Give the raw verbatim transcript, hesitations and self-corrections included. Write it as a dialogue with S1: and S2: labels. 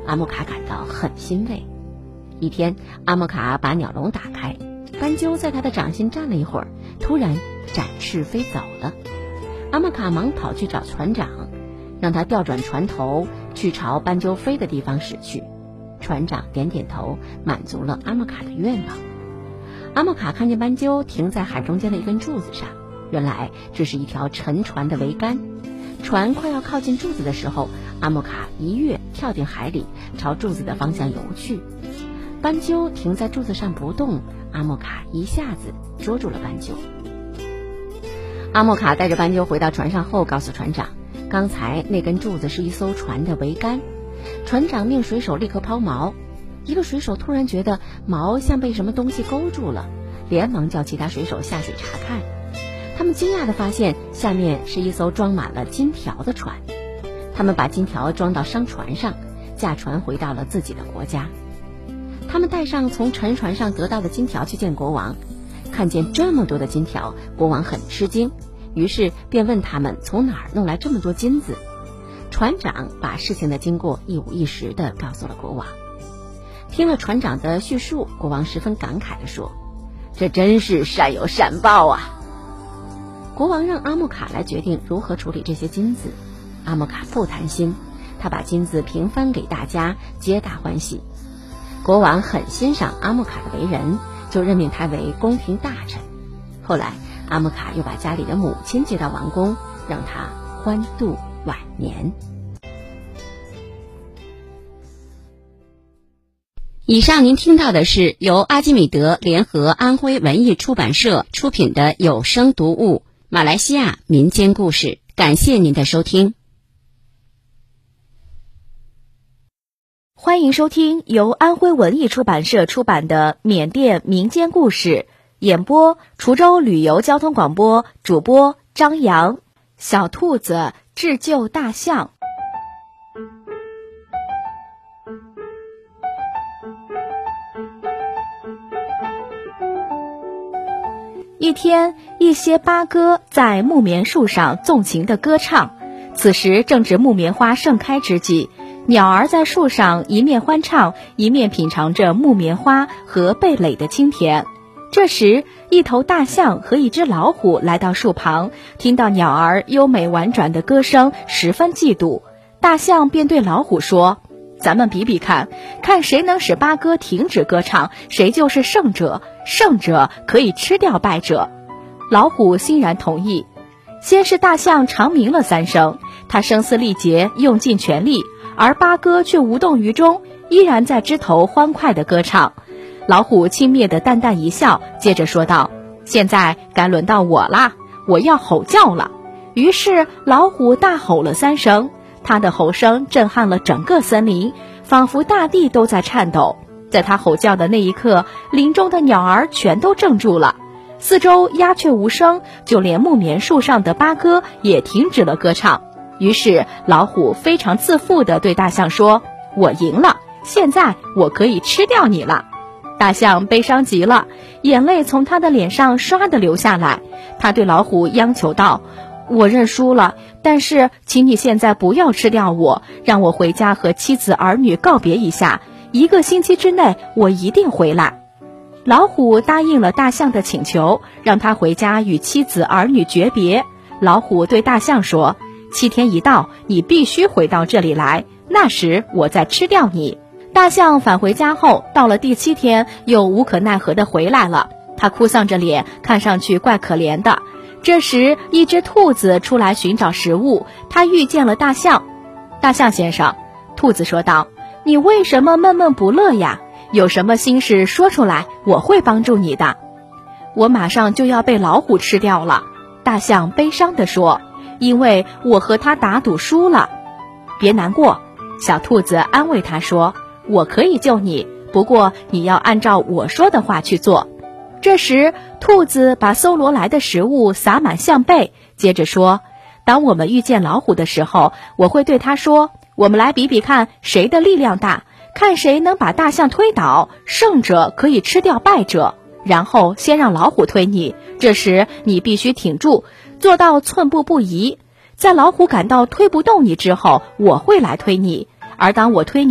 S1: 阿莫卡感到很欣慰。一天，阿莫卡把鸟笼打开，斑鸠在他的掌心站了一会儿，突然展翅飞走了。阿莫卡忙跑去找船长，让他调转船头去朝斑鸠飞的地方驶去。船长点点头，满足了阿莫卡的愿望。阿莫卡看见斑鸠停在海中间的一根柱子上，原来这是一条沉船的桅杆。船快要靠近柱子的时候，阿莫卡一跃跳进海里，朝柱子的方向游去。斑鸠停在柱子上不动，阿莫卡一下子捉住了斑鸠。阿莫卡带着斑鸠回到船上后，告诉船长，刚才那根柱子是一艘船的桅杆。船长命水手立刻抛锚。一个水手突然觉得锚像被什么东西勾住了，连忙叫其他水手下水查看。他们惊讶地发现下面是一艘装满了金条的船。他们把金条装到商船上，驾船回到了自己的国家。他们带上从沉船上得到的金条去见国王，看见这么多的金条，国王很吃惊，于是便问他们从哪儿弄来这么多金子。船长把事情的经过一五一十地告诉了国王。听了船长的叙述，国王十分感慨地说，这真是善有善报啊。国王让阿莫卡来决定如何处理这些金子。阿莫卡不贪心，他把金子平分给大家，皆大欢喜。国王很欣赏阿莫卡的为人，就任命他为宫廷大臣。后来阿莫卡又把家里的母亲接到王宫，让他欢度晚年。以上您听到的是由阿基米德联合安徽文艺出版社出品的有声读物《马来西亚民间故事》，感谢您的收听。
S2: 欢迎收听由安徽文艺出版社出版的缅甸民间故事，演播滁州旅游交通广播，主播张扬。小兔子智救大象。一天，一些八哥在木棉树上纵情地歌唱。此时正值木棉花盛开之际，鸟儿在树上一面欢唱，一面品尝着木棉花和蓓蕾的清甜。这时，一头大象和一只老虎来到树旁，听到鸟儿优美婉转的歌声，十分嫉妒。大象便对老虎说，咱们比比看，看谁能使八哥停止歌唱，谁就是胜者，胜者可以吃掉败者。老虎欣然同意。先是大象长鸣了三声，他声嘶力竭，用尽全力，而八哥却无动于衷，依然在枝头欢快地歌唱。老虎轻蔑地淡淡一笑，接着说道，现在该轮到我啦，我要吼叫了。于是老虎大吼了三声，他的吼声震撼了整个森林，仿佛大地都在颤抖。在他吼叫的那一刻，林中的鸟儿全都怔住了，四周鸦雀无声，就连木棉树上的八哥也停止了歌唱。于是老虎非常自负地对大象说，我赢了，现在我可以吃掉你了。大象悲伤极了，眼泪从他的脸上唰地流下来。他对老虎央求道，我认输了，但是请你现在不要吃掉我，让我回家和妻子儿女告别一下，一个星期之内我一定回来。老虎答应了大象的请求，让他回家与妻子儿女诀别。老虎对大象说，七天一到，你必须回到这里来，那时我再吃掉你。大象返回家后，到了第七天，又无可奈何地回来了。他哭丧着脸，看上去怪可怜的。这时，一只兔子出来寻找食物，它遇见了大象。大象先生，兔子说道，你为什么闷闷不乐呀？有什么心事说出来，我会帮助你的。我马上就要被老虎吃掉了。大象悲伤地说，因为我和他打赌输了。别难过，小兔子安慰他说，我可以救你，不过你要按照我说的话去做。这时，兔子把搜罗来的食物撒满象背，接着说，当我们遇见老虎的时候，我会对他说，我们来比比看谁的力量大，看谁能把大象推倒，胜者可以吃掉败者。然后先让老虎推你，这时你必须挺住，做到寸步不移。在老虎感到推不动你之后，我会来推你，而当我推你